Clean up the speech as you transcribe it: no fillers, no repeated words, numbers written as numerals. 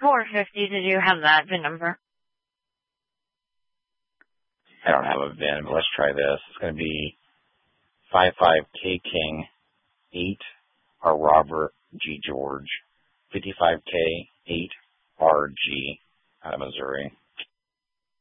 450, did you have that VIN number? I don't have a VIN, but let's try this. It's going to be 55K King 8 R Robert G George 55K 8 RG out of Missouri.